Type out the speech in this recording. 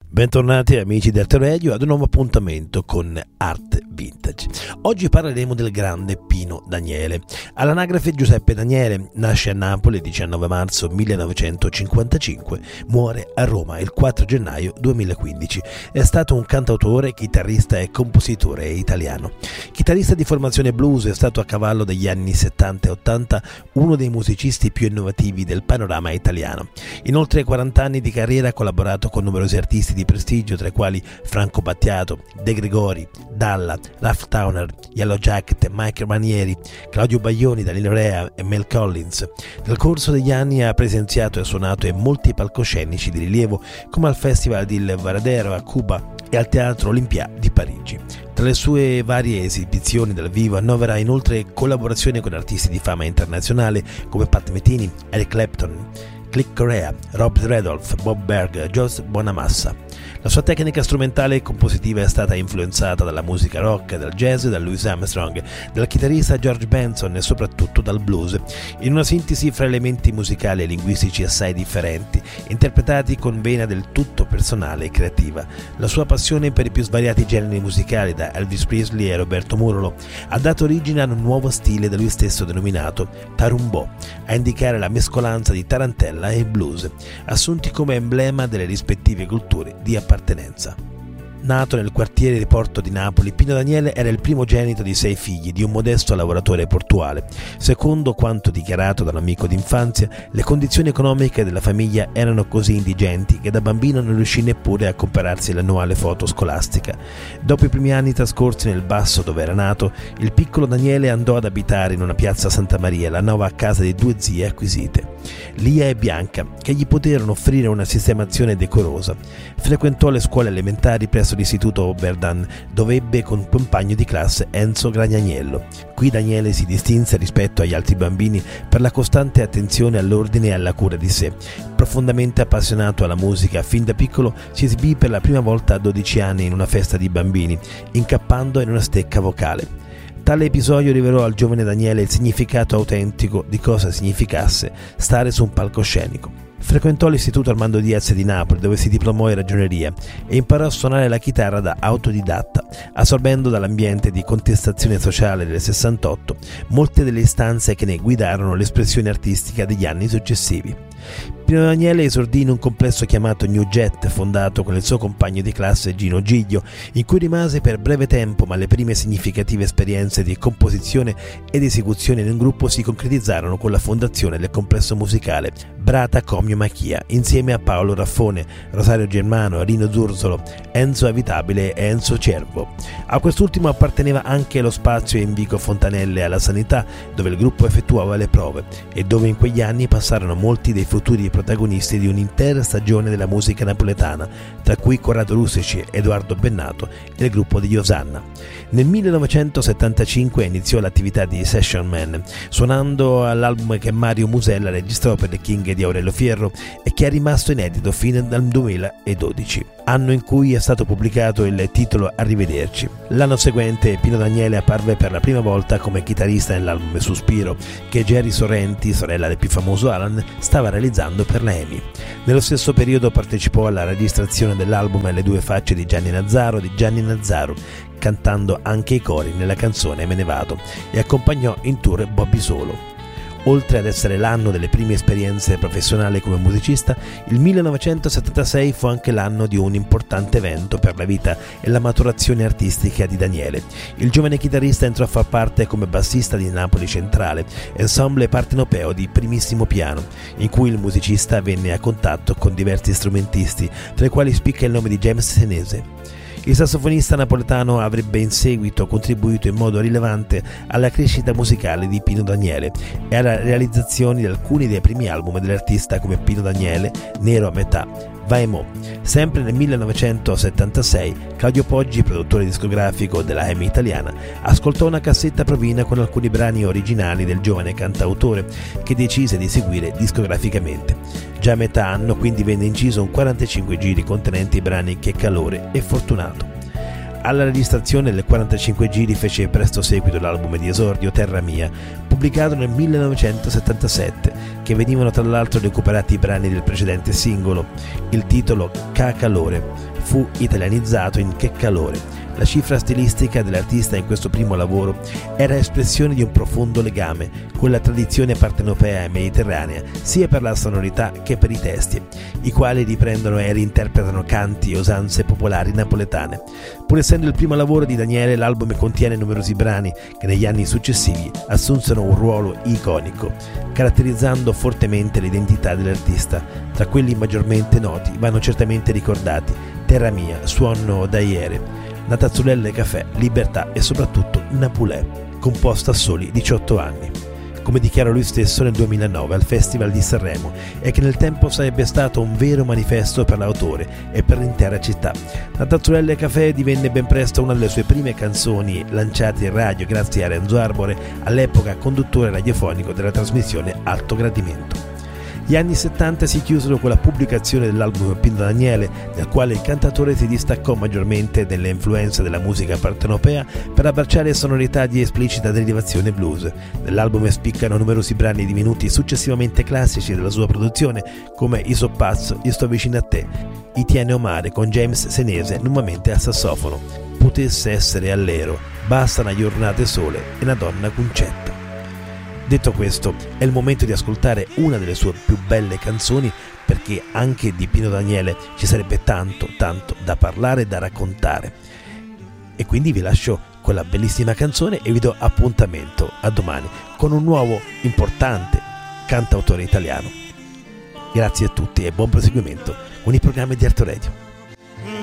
Bentornati amici del Radio ad un nuovo appuntamento con Art Vintage. Oggi parleremo del grande Pino Daniele. All'anagrafe Giuseppe Daniele, nasce a Napoli il 19 marzo 1955, muore a Roma il 4 gennaio 2015. È stato un cantautore, chitarrista e compositore italiano. Chitarrista di formazione blues, è stato a cavallo degli anni 70 e 80 uno dei musicisti più innovativi del panorama italiano. In oltre 40 anni di carriera ha collaborato con numerosi artisti di prestigio, tra i quali Franco Battiato, De Gregori, Dalla, Ralph Towner, Yellow Jacket, Mike Ranieri, Claudio Baglioni, Danilo Rea e Mel Collins. Nel corso degli anni ha presenziato e suonato in molti palcoscenici di rilievo, come al Festival di Varadero a Cuba e al Teatro Olympia di Parigi. Tra le sue varie esibizioni dal vivo annovera inoltre collaborazioni con artisti di fama internazionale come Pat Metheny, Eric Clapton, Click Corea, Rob Redolph, Bob Berg, Joe Bonamassa. La sua tecnica strumentale e compositiva è stata influenzata dalla musica rock, dal jazz, da Louis Armstrong, dal chitarrista George Benson e soprattutto dal blues, in una sintesi fra elementi musicali e linguistici assai differenti, interpretati con vena del tutto personale e creativa. La sua passione per i più svariati generi musicali, da Elvis Presley e Roberto Murolo, ha dato origine a un nuovo stile da lui stesso denominato Tarumbò, a indicare la mescolanza di tarantella e blues, assunti come emblema delle rispettive culture di appartenenza. Nato nel quartiere di Porto di Napoli, Pino Daniele era il primogenito di 6 figli di un modesto lavoratore portuale. Secondo quanto dichiarato da un amico d'infanzia, le condizioni economiche della famiglia erano così indigenti che da bambino non riuscì neppure a comprarsi l'annuale foto scolastica. Dopo i primi anni trascorsi nel basso dove era nato, il piccolo Daniele andò ad abitare in una piazza Santa Maria, la nuova casa di 2 zie acquisite, Lia e Bianca, che gli poterono offrire una sistemazione decorosa. Frequentò le scuole elementari presso l'istituto Oberdan, dove ebbe con compagno di classe Enzo Gragnaniello. Qui Daniele si distinse rispetto agli altri bambini per la costante attenzione all'ordine e alla cura di sé. Profondamente appassionato alla musica, fin da piccolo si esibì per la prima volta a 12 anni in una festa di bambini, incappando in una stecca vocale. Tale episodio rivelò al giovane Daniele il significato autentico di cosa significasse stare su un palcoscenico. Frequentò l'istituto Armando Diaz di Napoli, dove si diplomò in ragioneria e imparò a suonare la chitarra da autodidatta, assorbendo dall'ambiente di contestazione sociale del 68 molte delle istanze che ne guidarono l'espressione artistica degli anni successivi. Pino Daniele esordì in un complesso chiamato New Jet, fondato con il suo compagno di classe Gino Giglio, in cui rimase per breve tempo, ma le prime significative esperienze di composizione ed esecuzione in un gruppo si concretizzarono con la fondazione del complesso musicale Brata Comio Machia, insieme a Paolo Raffone, Rosario Germano, Rino Zurzolo, Enzo Avitabile e Enzo Cervo. A quest'ultimo apparteneva anche lo spazio in Vico Fontanelle alla Sanità, dove il gruppo effettuava le prove e dove in quegli anni passarono molti dei futuri protagonisti di un'intera stagione della musica napoletana, tra cui Corrado Rustici, Edoardo Bennato e il gruppo di Osanna. Nel 1975 iniziò l'attività di session man, suonando all'album che Mario Musella registrò per le King di Aurelio Fierro e che è rimasto inedito fino al 2012, anno in cui è stato pubblicato il titolo Arrivederci. L'anno seguente Pino Daniele apparve per la prima volta come chitarrista nell'album Suspiro, che Jerry Sorrenti, sorella del più famoso Alan, stava realizzando per la EMI. Nello stesso periodo partecipò alla registrazione dell'album Le due facce di Gianni Nazzaro, cantando anche i cori nella canzone Me ne vado, e accompagnò in tour Bobby Solo. Oltre ad essere l'anno delle prime esperienze professionali come musicista, il 1976 fu anche l'anno di un importante evento per la vita e la maturazione artistica di Daniele. Il giovane chitarrista entrò a far parte come bassista di Napoli Centrale, ensemble partenopeo di primissimo piano, in cui il musicista venne a contatto con diversi strumentisti, tra i quali spicca il nome di James Senese. Il sassofonista napoletano avrebbe in seguito contribuito in modo rilevante alla crescita musicale di Pino Daniele e alla realizzazione di alcuni dei primi album dell'artista come Pino Daniele, Nero a metà, Vai Mo. Sempre nel 1976 Claudio Poggi, produttore discografico della EMI italiana, ascoltò una cassetta provina con alcuni brani originali del giovane cantautore, che decise di seguire discograficamente. Già a metà anno quindi venne inciso un 45 giri contenente i brani Che calore e Fortunato. Alla registrazione del 45 giri fece presto seguito l'album di esordio Terra Mia, pubblicato nel 1977, che venivano tra l'altro recuperati i brani del precedente singolo, il titolo Ca calore, fu italianizzato in Che calore. La cifra stilistica dell'artista in questo primo lavoro era espressione di un profondo legame con la tradizione partenopea e mediterranea, sia per la sonorità che per i testi, i quali riprendono e reinterpretano canti e usanze popolari napoletane. Pur essendo il primo lavoro di Daniele, l'album contiene numerosi brani che negli anni successivi assunsero un ruolo iconico, caratterizzando fortemente l'identità dell'artista. Tra quelli maggiormente noti vanno certamente ricordati Terra mia, Suono da ieri, Natazzurelle Café, Libertà e soprattutto Napulè, composta a soli 18 anni. Come dichiara lui stesso nel 2009 al Festival di Sanremo, e che nel tempo sarebbe stato un vero manifesto per l'autore e per l'intera città. Natazzurelle Café divenne ben presto una delle sue prime canzoni lanciate in radio grazie a Renzo Arbore, all'epoca conduttore radiofonico della trasmissione Alto Gradimento. Gli anni 70 si chiusero con la pubblicazione dell'album Pino Daniele, nel quale il cantautore si distaccò maggiormente dalle influenze della musica partenopea per abbracciare sonorità di esplicita derivazione blues. Nell'album spiccano numerosi brani divenuti successivamente classici della sua produzione, come I so pazzo, Io sto vicino a te, I tiene o mare con James Senese, nuovamente al sassofono, Potesse essere all'ero, Basta una giornata sole e Una donna concetta. Detto questo, è il momento di ascoltare una delle sue più belle canzoni, perché anche di Pino Daniele ci sarebbe tanto da parlare e da raccontare. E quindi vi lascio con la bellissima canzone e vi do appuntamento a domani con un nuovo importante cantautore italiano. Grazie a tutti e buon proseguimento con i programmi di Arto Radio.